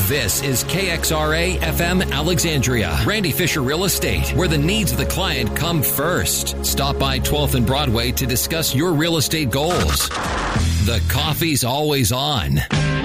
This is KXRA FM Alexandria. Randy Fisher Real Estate, where the needs of the client come first. Stop by 12th and Broadway to discuss your real estate goals. The coffee's always on.